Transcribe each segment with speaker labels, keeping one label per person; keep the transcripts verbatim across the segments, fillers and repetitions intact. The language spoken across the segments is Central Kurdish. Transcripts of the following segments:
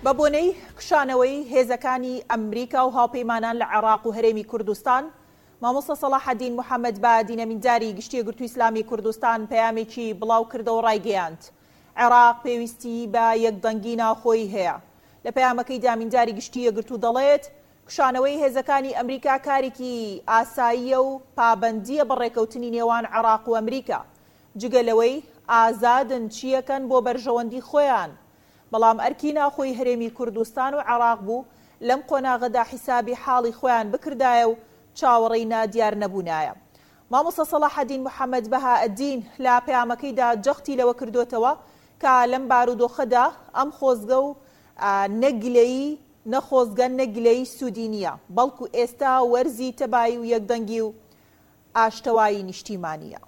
Speaker 1: بە بۆنەی کشانەوەی هێزەکانی ئەمریکا و هاوپەیمانان لە عێراق و هەرێمی کوردستان، مامۆستا سەلاحەدین محەممەد بە دیینەمینداری گشتی یەکگرتووی ئیسلامی کوردستان پەیامێکی بڵاو کردەوە ڕایگەیاند. عێراق پێویستی بە یەکدەنگی ناوخۆیی هەیە. لە پەیامەکەی دامینداری گشتی یەکگرتوو دەڵێت کشانەوەی هێزەکانی ئەمریکا کارێکی ئاساییە و پابەندیە بە ڕێکەوتنی نێوان عێراق و ئەمریکا، جگەلەوەی ئازادن چیەکەن بۆ بەرژەوەندی خۆیان. بەڵام ئەرکی ناوخۆی هەرێمی کوردستان و عێراق بوو لەم قۆناغەدا حیسابی حاڵی خۆیان بکردایە و چاوەڕێی نادیار نەبوونایە. مامۆستا سەلاحەدین محەممەد بەهائەدین لە پەیامەکەیدا جەختی لەوە کردوتەوە کە لەم بارودۆخەدا ئەم خۆزگە و نەگلەیی نەخۆزگە نەگلەی سوودی نییە، بەڵکو ئێستا وەرزی تەبایی و یەکدەنگی و ئاشتەوایی نیشتیمانیە.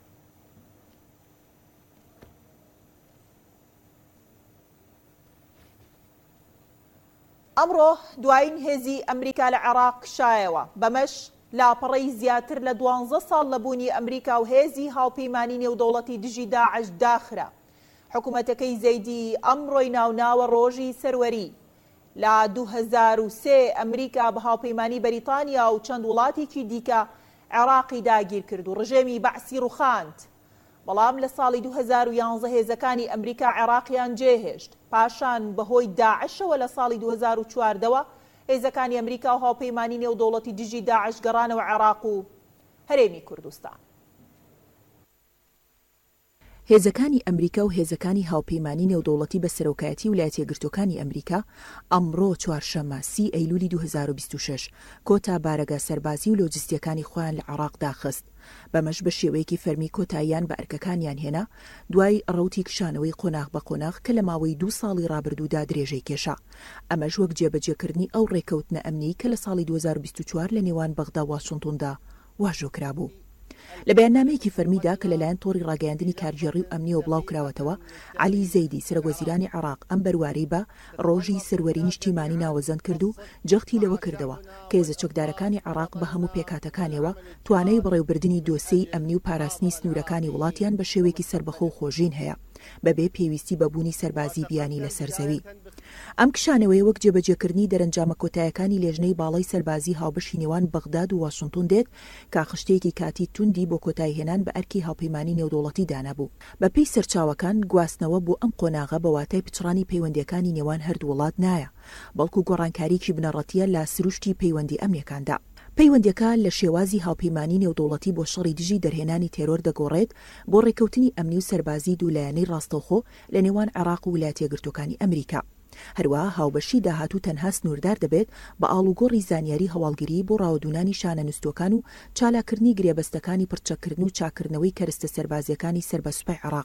Speaker 1: ئەمڕۆ دوایین هێزی ئەمریکا لە عێراق کشایەوە، بەمەش لاپەڕەی زیاتر لە دوانزە ساڵ لەبوونی ئەمریکا و هێزی هاوپەیمانی نێودەوڵەتی دژی داعش داخرا. حکوومەتەکەی زەیدی ئەمڕۆی ناوناوە ڕۆژی سەروەری. لە دوو هەزار و سێ ئەمریکا بە هاوپەیمانی بەریتانیا و چەند وڵاتێکی دیکە عێراقی داگیر کرد و ڕژێمی بەعسی ڕووخاند. بەڵام لە ساڵی دوو هەزار و یانزە هێزەکانی ئەمریکا عێراقیان جێهێشت. پاشان بەهۆی داعشەوە لە ساڵی دوو هەزار و چواردەوە هێزەکانی ئەمریکا و هاوپەیمانی نێودەوڵەتی دژی داعش گەڕانەوە عێراق و هەرێمی کوردستان.
Speaker 2: هێزەکانی ئەمریکا و هێزەکانی هاوپەیمانی نێودەوڵەتی بە سەرۆکایەتی ویلایەتە یەکگرتووەکانی ئەمریکا ئەمڕۆ چوارشەممە سی ئەیلولی دوو هەزار و بیست و شەش کۆتا بارەگە سەربازی و لۆجستیەکانی خۆیان لە عێراق داخست. بەمەش بە شێوەیەکی فەرمی کۆتاییان بە ئەرکەکانیان هێنا دوای ڕەوتی کشانەوەی قۆناغ بە قۆناغ کە لە ماوەی دوو ساڵی ڕابردوودا درێژەی کێشا. ئەمەش وەک جێبەجێکردنی ئەو ڕێکەوتنە ئەمنی کە لە ساڵی دوو هەزار و بیست و چوار لە نێوان بەغدا و واشنتندا واژۆکرا بوو. لە بەیاننامەیەکی فەرمیدا کە لەلایەن تۆڕی ڕاگەیاندنی کارگێڕی و ئەمنیەوە بڵاو کراوەتەوە، عەلی زەیدی سەرۆکوەزیرانی عێراق ئەم بەروارەی بە ڕۆژی سەروەری نیشتیمانی ناوەزەند کرد و جەختی لەوە کردەوە کە هێزە چەکدارەکانی عێراق بە هەموو پێکاتەکانیەوە توانای بەڕێوەبردننی دۆسەی ئەمنی و پاراستنی سنوورەکانی وڵاتیان بە شێوەیەکی سربەخۆ و خۆژین هەیە بەبێ پێویستی بەبوونی سەربازی بیانی لە سەرزەوی. ئەم کشانەوەی وەک جێبەجێکردنی دەرەنجامە کۆتاییەکانی لێژنەی باڵای سەربازی هاوبەشی نێوان بەغداد و واشنتن دێت کە خشتەیەکی کاتی توندی بۆ کۆتایی هێنان بە ئەرکی هاوپەیمانی نێودەوڵەتی دانابوو. بەپێی سەرچاوەکان گواستنەوە بۆ ئەم قۆناغە بە واتای پچڕانی پەیوەندیەکانی نێوان هەردوو وڵات نایە، بەڵکو گۆڕانکاریکی بنەڕەتیە لە سروشتی پەیوەندی ئەمنیەکاندا. پەیوەندیەکە لە شێوازی هاوپەیمانی نێودەوڵەتی بۆ شەڕی دژی دەرهێنانی تێرۆر دەگۆڕێت بۆ ڕێکەوتنی ئەمنی و سەربازی دوولایەنەی ڕاستەوخۆ لە نێوان عێراق و ویلایەتە یەکگرتووەکانی ئەمریکا. هەروەها هاوبەشی داهاتوو تەنها سنووردار دەبێت بە ئاڵوگۆڕی زانیاری هەواڵگیری بۆ ڕاوەدونانی شانە نووستوەکان و چالاکردنی گرێبەستەکانی پڕچەکردن و چاکردنەوەی کەرستە سەربازیەکانی سەربەسوپای عێراق.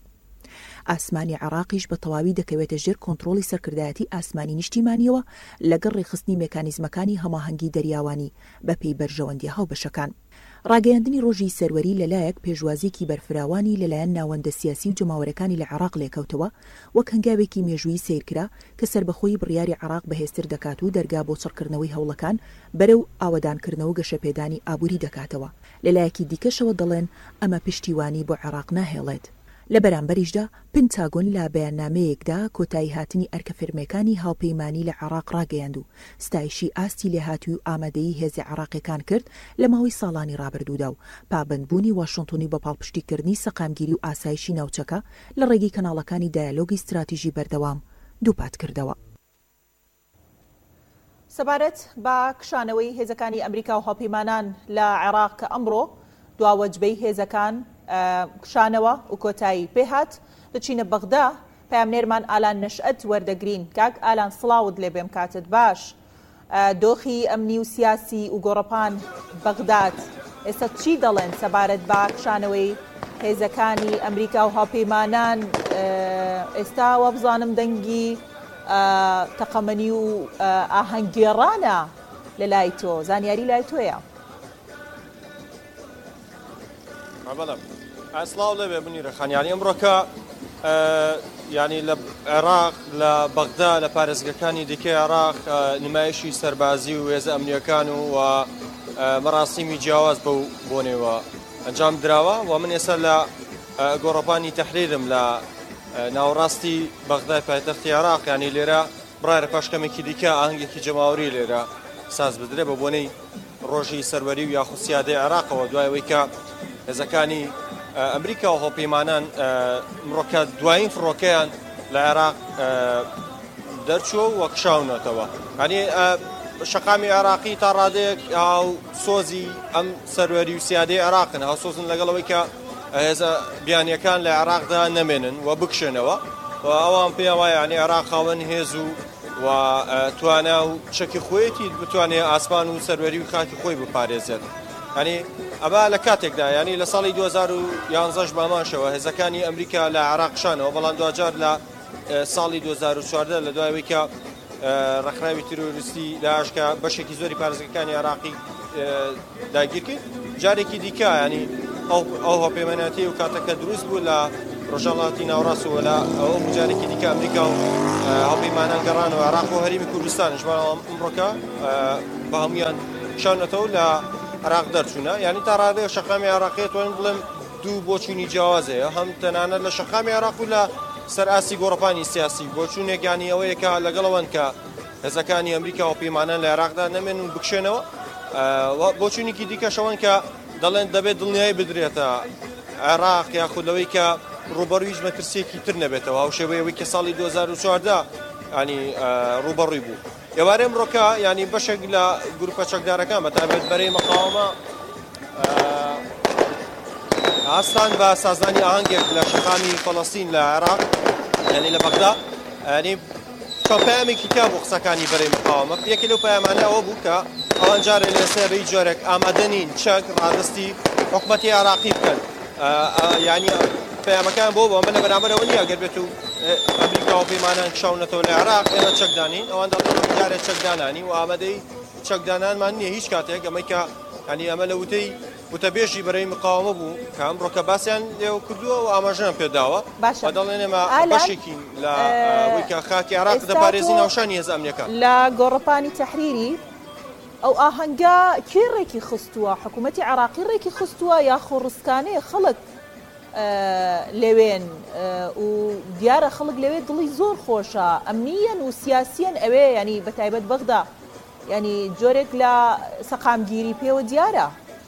Speaker 2: ئاسمانی عێراقیش بە تەواوی دەکەوێتە ژێر کۆنتڕۆڵی سەرکردایەتی ئاسمانی نیشتیمانیەوە لەگەڵ ڕێخستنی مێکانیزمەکانی هەماهەنگی دەریاوانی بەپێی بەرژەوەندی هاوبەشەکان. ڕاگەیاندنی ڕۆژی سەروەری لەلایەک پێشوازیەکی بەرفراوانی لەلایەن ناوەندە سیاسی و جەماوەرەکانی لە عێراق لێکەوتەوە وەک هەنگاوێکی مێژووی سیرکرا کە سربەخۆی بڕیاری عێراق بەهێزتر دەکات و دەرگا بۆ چڕکردنەوەی هەوڵەکان بەرەو ئاوەدانکردنەوە گەشەپێدانی ئابووری دەکاتەوە. لەلایەکی دیکەشەوە دەڵێن ئەمە پشتیوانی بۆ عێراق ناهێڵێت. لە بەرامبەریشدا پنتاگۆن لە بەیاننامەیەکدا کۆتایی هاتنی ئەرکە فێرمەکانی هاوپەیمانی لە عێراق ڕاگەیاند و ستایشی ئاستی لێهاتووی و ئامادەیی هێزی عێراقیەکان کرد لە ماوەی ساڵانی ڕابردوودا و پابەندبوونی واشنتنی بە پاڵپشتیکردنی سەقامگیری و ئاسایشی ناوچەکە لە ڕێگەی کەناڵەکانی دایالۆگی استراتیژی بەردەوام دووپات کردەوە.
Speaker 1: سەبارەت بە کشانەوەی هێزەکانی ئەمریکا و هاوپەیمانان لە عێراق کە ئەمڕۆ دواوەجبەی هێزەکان کشانەوە و کۆتایی پێهات دەچینە بەغدا. پامنێرمان ئالان نەشئەت وەردەگرین. کاک ئالان سڵاوت لێ بێم کاتت باش. دۆخی ئەمنی و سیاسی و گۆڕەپان بەغداد ئێستا چی دەڵێن سەبارەت بە کشانەوەی هێزەکانی ئەمریکا و هاوپەیمانان؟ ئێستا وە بزانم دەنگی تەقەمەنی و ئاهەنگگێڕانە لە لای تۆ، زانیاری لای تۆیە؟
Speaker 3: بەڵێ ئەسڵاو لەبێ بنیرە خانیانی ئەمڕۆکە ینی لە عێراق لە بەغدا لە پارێزگەکانی دیکەی عێراق نمایشی سەربازی و هێزە ئەمنیەکان و مەراسیمی جیاواز بەو بۆنێەوە ئەنجام دراوە و من ئێستا لە گۆڕەپانی تەحریرم لە ناوەڕاستی بەغدای پایتەختی عێراق، ینی لێرە بڕایە پاشکەمێکی دیکە ئاهەنگێکی جەماوەری لێرە ساز بدرێ بە بۆنەی ڕۆژی سەروەری و یاخود سیادەی عێراقەوە دوایەوەی کە هێزەکانی ئەمریکا و هەڵپەیمانان مرۆکە دوایین فڕۆکەیان لە عێراق دەرچووە و وەکشاونەتەوە. ینی شەقامی عێراقی تا ڕادەیەک هاو سۆزی ئەم سەروەری و سیادەی عێراقن، هاوسۆزن لەگەڵەوەی کە هێزە بیانیەکان لە عێراقدا نەمێنن و بکشێنەوە و ئەوان پێیان وایە ینی عێراق خاوەن هێز و و توانە و چەکی خۆیەتی بتوانێت ئاسمان و سەروەری و خاکی خۆی بپارێزێت. ینی ئەمە لە کاتێکدا ینی لە ساڵی دوو هەزار و یانزە باماشەوە هێزەکانی ئەمریکا لە عێراقشانەوە، بەڵام دوجار لە ساڵی دوو هەزار و چواردە لە دوایەوەی کە ڕێکخراوی تیرۆریستی داعشکە بەشێکی زۆری پارێزگەکانی عێراقی داگیر کرد، جارێکی دیکە ینی ئەو هەڵپەیمانەتی و کاتەکە دروست بوو لە ڕۆژهەڵاتی ناوەڕاستەوە لە ئەوە جارێکی دیکە ئەمریکا و هەڵپەیمانان گەڕانەوە عێراق و هەرێمی کوردستانش، بەڵام ئەمڕۆکە بە هەمویان شانەتەوە لە عێراق دەرچوونە. یعنی تا ڕادەیە شەقامی عێراقی توانین بڵێم دوو بۆچوونی جیاوازەیە، هەم تەنانەت لە شەقامی عێراق و لە سەرئاسی گۆڕەپانی سیاسی بۆچوونێکانی ئەوەیە کە لەگەڵەوەن کە هێزەکانی ئەمریکا و پەیمانان لە عێراقدا نەمێنن و بکشێنەوە. بۆچوونێکی دیکەشەوەن کە دەڵێن دەبێت دڵنیایی بدرێتە عێراق یاخود لەوەی کە ڕوبەڕوویش مەترسیەکی تر نەبێتەوە، ئەو شێوەیەوەی کە ساڵی دوو هەزار و چواردە ینی ڕوبەڕووی بوو. ئێوارەی ئەمڕۆکە ینی بەشێک لە گروپە چەکدارەکان بەتایبەت بەرەی مەقاومە ئاستان بە سازانی ئاهەنگێک لە شەقامی فەڵەستین لە عێراق ینی لە بەغدا، ینی چۆن پەیامێکی کا بۆ قسەکانی بەرەی مقاومە. یەکێک لەو پەیامانە ئەوە بوو کە ئەوان جارێ لەسەر بەی جۆرێک ئامادە نین چەک ڕادستی حکومەتی عێراقی بکەن. ینی پەیامەکان بۆ بۆ من لە بەرامبەرەوە نییە ئەگەر بێت و ئەمریکا و پەیمانان کشاونەتەوە لە عێراق ئێمە چەکدانین، ئەوان دەڵێن جارێ چەکدانانی و ئامادەی چەکدانانمان نییە هیچ کاتێک، ئەمەی کە ینی ئەمە لە وتەی وتەبێژی بەرەی مقاومە بوو کە ئەمڕۆکە باسییان لێوە کردووە و ئاماژەیان پێداوە. دەڵێن ئێمە بەشێکین لە ئەوەی کە خاکی عێراق دەپارێزین ناوشانی هێز ئەمنیەکان.
Speaker 1: لە گۆڕەپانی تەحریری ئەو ئاهەنگە کێ ڕێکی خستووە؟ حکوومەتی عێراقی ڕێکی خستووە یاخۆ ڕستکانەیە خەڵک لەوێن و دیارە خەڵک لەوێ دڵی زۆر خۆشە ئەمنیەن و سیاسیەن ئەوێ، ینی بەتایبەت بەغدا ینی جۆرێک لە سەقامگیری پێوە دیارە.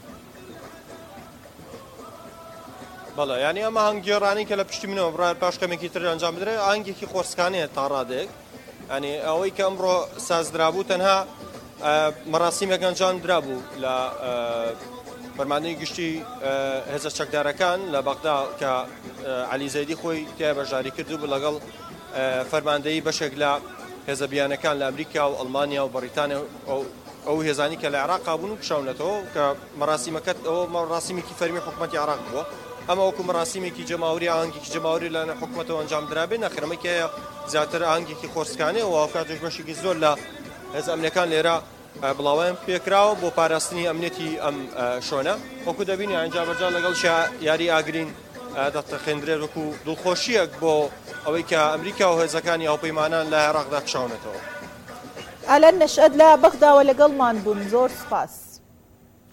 Speaker 3: بەڵێ ینی ئەمە هەنگگێڕانی کە لە پشتی منەوە بڕای پاشکەمێکی تر ئەنجام بدرێت ئاهەنگێکی خۆرسکانەیە تا ڕادێک، ینی ئەوەی کە ئەمڕۆ سازدرابوو تەنها مەراسیمێک ئەنجام درابوو لە فەرماندەی گشتی هێزە چەکدارەکان لە بەغدا کە عەلی زەیدی خۆی تیا بەشداری کردو بوو لەگەڵ فەرماندەی بەشێک لە هێزە بیانەکان لە ئەمریکا و ئەڵمانیا و بەریتانیا ئەو هێزانی کە لە عێراق بوون و کشاونەتەوە کە مەراسیمەکەت ئەوە مەراسیمێکی فەرمی حکوومەتی عێراق بووە. ئەمە وەکو مەراسیمێکی جەماوری ئاهەنگێکی جەماوری لە حکوومەتەوە ئەنجام درابێت، نەخرەمەکەیە زیاتر ئاهەنگێکی خۆرسکانەیە و کاتێک بەشێکی زۆر لە هێز ئەمنیەکان لێرە بڵاویان پێکراوە بۆ پاراستنی ئەمنیەتی ئەم شۆنە. وەکو دەبینی ئەنجا بەجا لەگەڵ یاری ئاگرین دەتەخێندرێت وەکو دڵخۆشیەک بۆ ئەوەی کە ئەمریکا و هێزەکانی هاوپەیمانان لە عێراقدا کشاونەتەوە.
Speaker 1: ئالان نەشئەت لە بەغداوە لەگەڵمان بوون، زۆر سپاس.